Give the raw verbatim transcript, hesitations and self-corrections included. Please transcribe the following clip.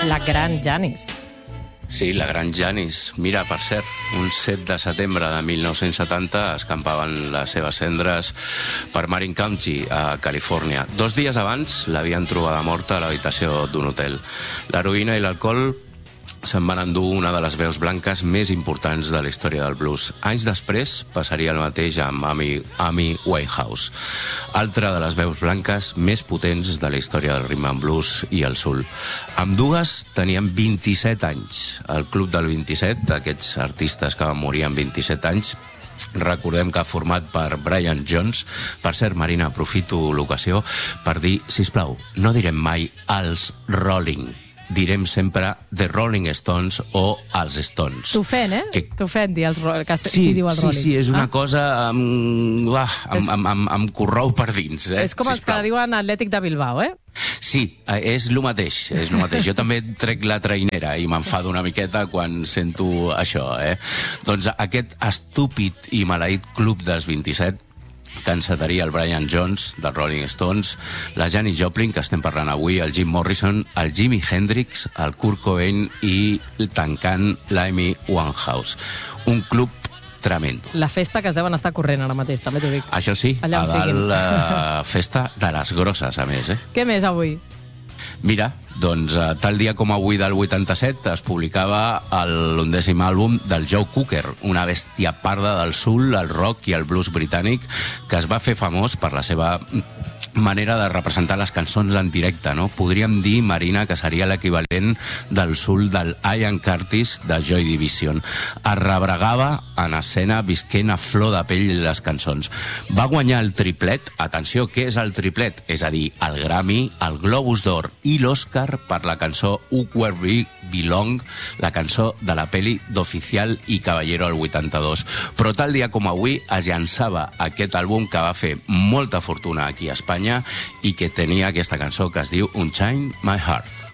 la gran Janis. Sí, la gran Janis. Mira, per cert, un set de setembre de mil nou-cents setanta escampaven les seves cendres per Marin County, a Califòrnia. Dos dies abans l'havien trobada morta a l'habitació d'un hotel. L'heroïna i l'alcohol se'n van endur una de les veus blanques més importants de la història del blues. Anys després passaria el mateix amb Amy, Amy Winehouse, altra de les veus blanques més potents de la història del rhythm and blues i el soul. Ambdues tenien vint-i-set anys. El Club del vint-i-set, aquests artistes que van morir amb vint-i-set anys, recordem que ha format per Brian Jones. Per cert, Marina, aprofito l'ocasió per dir, sisplau, no direm mai els Rolling, direm sempre The Rolling Stones o els Stones. T'ofèn, eh? Que... T'ofèn dir els que sí, diu el sí, Rolling. Sí, és una ah? cosa amb, uh, amb, és... amb, amb, amb corrou per dins. Eh? És com els Sisplau. que diuen Atlètic de Bilbao, eh? Sí, és el mateix, és el mateix. Jo també trec la trainera i m'enfado una miqueta quan sento això, eh? Doncs aquest estúpid i maleït Club dels vint-i-set que encetaria el Brian Jones dels Rolling Stones, la Janis Joplin, que estem parlant avui, el Jim Morrison, el Jimi Hendrix, el Kurt Cobain i tancant l'Amy Winehouse. Un club tremendo. La festa que es deuen estar corrent ara mateix, també t'ho dic. Això sí, allà a dalt la festa de les grosses, a més. Eh? Què més avui? Mira, doncs tal dia com avui del vuitanta-set es publicava l'undècim àlbum del Joe Cocker, una bèstia parda del soul, el rock i el blues britànic que es va fer famós per la seva manera de representar les cançons en directe, no? Podríem dir, Marina, que seria l'equivalent del soul del Ian Curtis de Joy Division. Es rebregava en escena visquent a flor de pell les cançons. Va guanyar el triplet, atenció, què és el triplet? És a dir, el Grammy, el Globus d'Or i l'Oscar per la cançó Who Where We Belong, la cançó de la peli d'Oficial i Caballero al vuitanta-dos. Però tal dia com avui es llançava aquest àlbum que va fer molta fortuna aquí a Espanya i que tenia aquesta cançó que es diu Unchain My Heart.